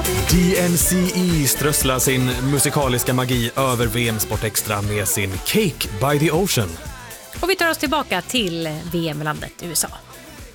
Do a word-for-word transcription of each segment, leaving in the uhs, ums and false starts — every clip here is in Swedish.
D N C E strösslar sin musikaliska magi över V M Sport Extra med sin Cake by the Ocean. Och vi tar oss tillbaka till V M-landet U S A.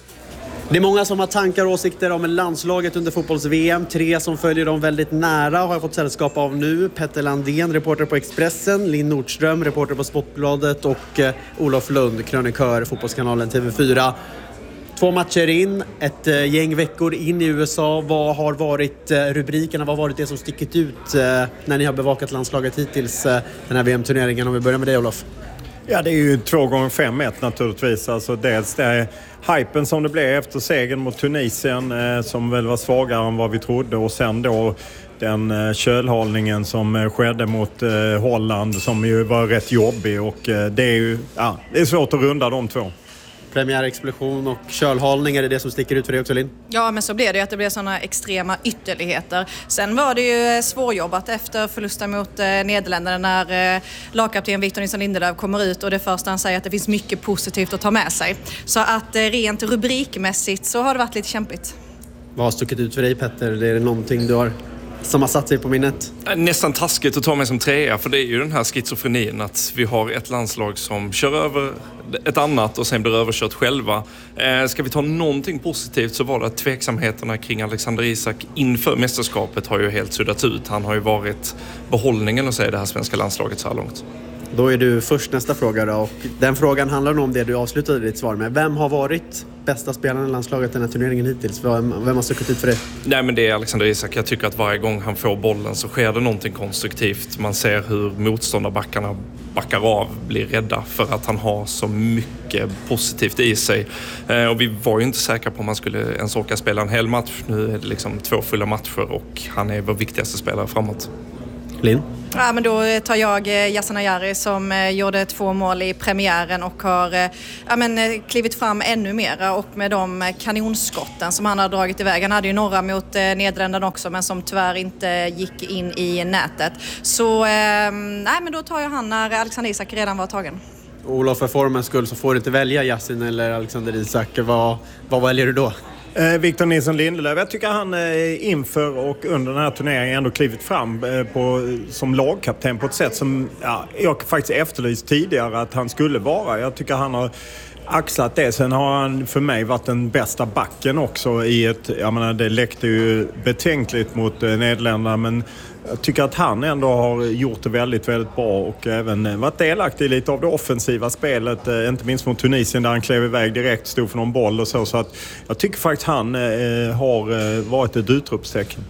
Det är många som har tankar och åsikter om landslaget under fotbolls-V M. Tre som följer dem väldigt nära har jag fått sällskap av nu. Petter Landén, reporter på Expressen. Linn Nordström, reporter på Sportbladet. Och eh, Olof Lund, krönikör, fotbollskanalen T V fyra. Två matcher in, ett eh, gäng veckor in i U S A. Vad har varit eh, rubrikerna? Vad har varit det som stickit ut eh, när ni har bevakat landslaget hittills eh, den här V M-turneringen? Om vi börjar med dig, Olof. Ja, det är ju två gånger fem ett naturligtvis. Alltså dels det är hypen som det blev efter segern mot Tunisien eh, som väl var svagare än vad vi trodde. Och sen då den eh, kölhalningen som eh, skedde mot eh, Holland som ju var rätt jobbig. Och eh, det är ju ja, det är svårt att runda de två. Premiärexplosion och kölhalning, är det det som sticker ut för dig också, Linn? Ja, men så blev det ju att det blev sådana extrema ytterligheter. Sen var det ju svårjobbat efter förlusten mot eh, Nederländerna när eh, lagkapten Victor Nilsson Lindelöf kommer ut och det första han säger att det finns mycket positivt att ta med sig. Så att eh, rent rubrikmässigt så har det varit lite kämpigt. Vad har stuckit ut för dig, Petter? Är det någonting du har som har satt sig på minnet? Nästan taskigt att ta mig som trea, för det är ju den här schizofrenin att vi har ett landslag som kör över ett annat och sen blir överkört själva. Eh, ska vi ta någonting positivt så var det att tveksamheterna kring Alexander Isak inför mästerskapet har ju helt suddats ut. Han har ju varit behållningen att säga det här svenska landslaget så här långt. Då är du först nästa fråga då, och den frågan handlar nog om det du avslutade ditt svar med. Vem har varit bästa spelaren i landslaget den här turneringen hittills? Vem, vem har stuckit ut för det? Nej, men det är Alexander Isak. Jag tycker att varje gång han får bollen så sker det någonting konstruktivt. Man ser hur motståndarbackarna backar av, blir rädda för att han har så mycket positivt i sig. Eh, och vi var ju inte säkra på om man skulle ens orka spela en hel match. Nu är det liksom två fulla matcher och han är vår viktigaste spelare framåt. Linn? Ja, men då tar jag Yasin Ayari som eh, gjorde två mål i premiären och har eh, ja, men, eh, klivit fram ännu mer. Och med de kanonskotten som han har dragit iväg. Han hade ju några mot eh, Nederländerna också, men som tyvärr inte gick in i nätet. Så eh, nej, men då tar jag han när Alexander Isak redan var tagen. Olof, för formens skull så får du inte välja Yasin eller Alexander Isak. Vad, vad väljer du då? Eh, Victor Nilsson Lindelöf, jag tycker han eh, inför och under den här turneringen ändå klivit fram eh, på, som lagkapten på ett sätt som ja, jag faktiskt efterlyst tidigare att han skulle vara. Jag tycker han har axlat det. Sen har han för mig varit den bästa backen också i ett, jag menar det läckte ju betänkligt mot eh, Nederländerna, men jag tycker att han ändå har gjort det väldigt, väldigt bra och även varit delaktig lite av det offensiva spelet. Inte minst mot Tunisien där han klev iväg direkt, stod för någon boll och så. Så att jag tycker faktiskt han eh, har varit ett utropstecken.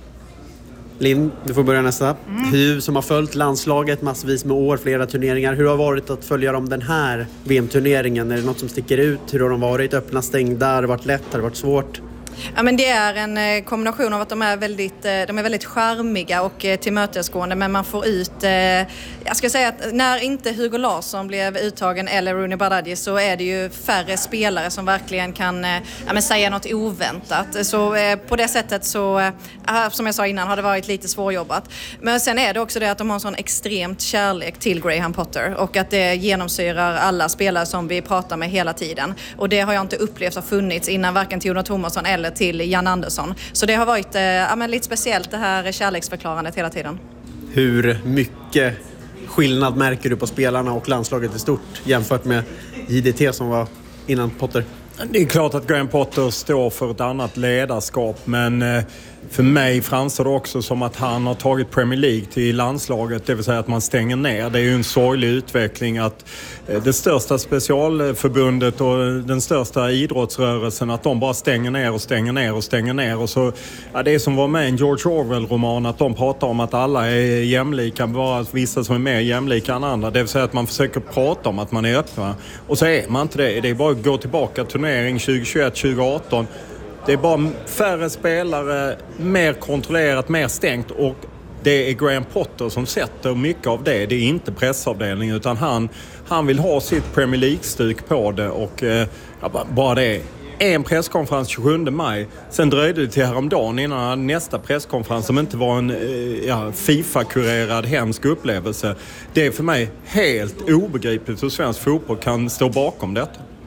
Linn, du får börja nästa. Mm. Hur som har följt landslaget massvis med år, flera turneringar. Hur har det varit att följa dem den här V M-turneringen? Är det något som sticker ut? Hur har de varit? Öppna, stängda? Har det varit lätt? Har det varit svårt? Ja, men det är en kombination av att de är väldigt, de är väldigt charmiga och tillmötesgående, men man får ut, jag ska säga att när inte Hugo Larsson blev uttagen eller Rooney Bardghji så är det ju färre spelare som verkligen kan ja, men säga något oväntat. Så på det sättet så, som jag sa innan, har det varit lite svårjobbat. Men sen är det också det att de har en sån extremt kärlek till Graham Potter och att det genomsyrar alla spelare som vi pratar med hela tiden. Och det har jag inte upplevt har funnits innan varken till Jonas Thomasson eller till Jan Andersson. Så det har varit eh, ja, men lite speciellt det här kärleksförklarandet hela tiden. Hur mycket skillnad märker du på spelarna och landslaget i stort jämfört med J D T som var innan Potter? Det är klart att Graham Potter står för ett annat ledarskap, men eh, för mig framstår det också som att han har tagit Premier League till landslaget, det vill säga att man stänger ner. Det är ju en sorglig utveckling att eh, det största specialförbundet och den största idrottsrörelsen, att de bara stänger ner och stänger ner och stänger ner. Och så, ja, det är som var med i en George Orwell-roman, att de pratar om att alla är jämlika, bara att vissa som är mer jämlika än andra. Det vill säga att man försöker prata om att man är öppna. Och så är man inte det. Det är bara att gå tillbaka till turnering tjugohundratjugoett tjugoarton. Det är bara färre spelare, mer kontrollerat, mer stängt, och det är Graham Potter som sätter mycket av det. Det är inte pressavdelningen, utan han, han vill ha sitt Premier League-styck på det, och eh, bara det. En presskonferens tjugosjunde maj, sen dröjde det till häromdagen innan nästa presskonferens som inte var en ja, FIFA-kurerad hemsk upplevelse. Det är för mig helt obegripligt hur svensk fotboll kan stå bakom detta.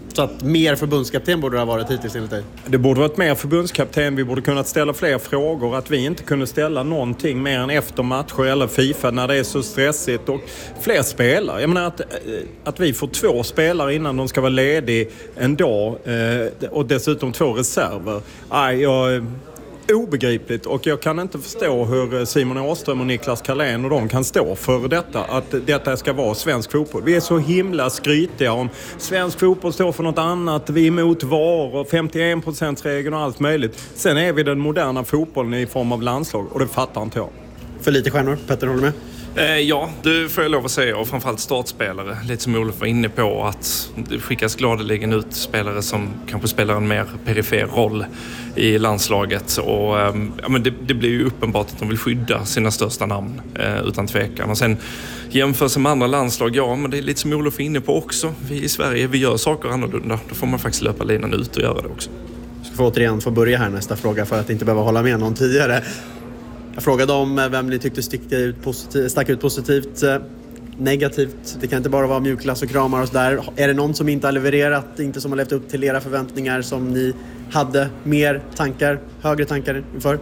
Så att mer förbundskapten borde det ha varit hittills enligt dig? Det borde varit mer förbundskapten. Vi borde kunnat ställa fler frågor. Att vi inte kunde ställa någonting mer än efter matcher eller FIFA när det är så stressigt. Och fler spelare. Jag menar att, att vi får två spelare innan de ska vara lediga en dag. Eh, och dessutom två reserver. Aj, jag... obegripligt, och jag kan inte förstå hur Simon Åström och Niklas Carlén och de kan stå för detta, att detta ska vara svensk fotboll. Vi är så himla skrytiga om svensk fotboll står för något annat, vi är emot V A R och femtioen procent-regeln och allt möjligt. Sen är vi den moderna fotbollen i form av landslag, och det fattar inte jag. För lite stjärnor, Petter, håller med? Eh, ja, det får jag lov att säga, och framförallt startspelare. Lite som Olof var inne på, att det skickas gladeligen ut spelare som kanske spelar en mer perifer roll i landslaget. Och, eh, ja, men det, det blir ju uppenbart att de vill skydda sina största namn, eh, utan tvekan. Och sen jämför med andra landslag, ja, men det är lite som Olof var inne på också. Vi i Sverige, vi gör saker annorlunda. Då får man faktiskt löpa linan ut och göra det också. Jag ska få återigen få börja här nästa fråga för att inte behöva hålla med någon tidigare. Jag frågade om vem ni tyckte stack ut positivt, stack ut positivt, negativt. Det kan inte bara vara mjukglass och kramar och så där. Är det någon som inte har levererat, inte som har levt upp till era förväntningar, som ni hade mer tankar, högre tankar inför?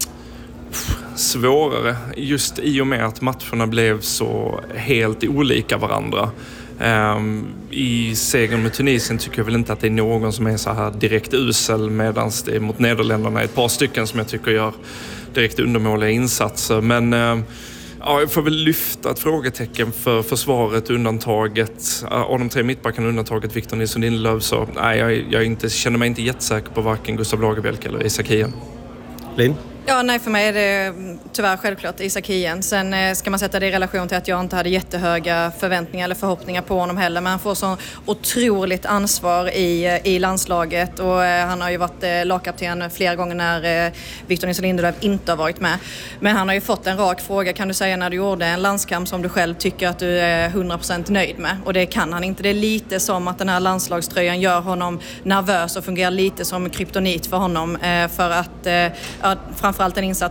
Svårare, just i och med att matcherna blev så helt olika varandra. Um, I segern med Tunisien tycker jag väl inte att det är någon som är så här direkt usel, medan det är mot Nederländerna ett par stycken som jag tycker gör direkt undermåliga insatser. Men uh, ja, jag får väl lyfta ett frågetecken för försvaret, undantaget. Uh, av de tre mittbackarna undantaget Victor Nilsson Lindelöf, så nej, jag, jag inte, känner mig inte jättesäker på varken Gustav Lagerbielke eller Isak Hien. Linn? Ja, nej, för mig är det tyvärr självklart Isak Hien. Sen eh, ska man sätta det i relation till att jag inte hade jättehöga förväntningar eller förhoppningar på honom heller. Men han får så otroligt ansvar i, i landslaget, och eh, han har ju varit eh, lagkapten flera gånger när eh, Victor Nilsson Lindelöf inte har varit med. Men han har ju fått en rak fråga, kan du säga när du gjorde en landskamp som du själv tycker att du är hundra procent nöjd med? Och det kan han inte. Det är lite som att den här landslagströjan gör honom nervös och fungerar lite som kryptonit för honom. Eh, för att eh, ja, framförallt en insats